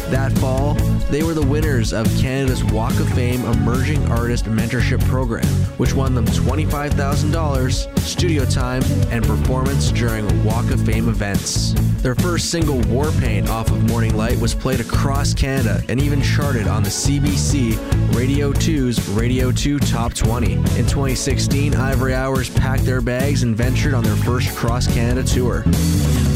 That fall, they were the winners of Canada's Walk of Fame Emerging Artist Mentorship Program, which won them $25,000, studio time, and performance during Walk of Fame events. Their first single, Warpaint, off of Morning Light, was played across Canada and even charted on the CBC Radio 2's Radio 2 Top 20. In 2016, Ivory Hours packed their bags and ventured on their first cross-Canada tour.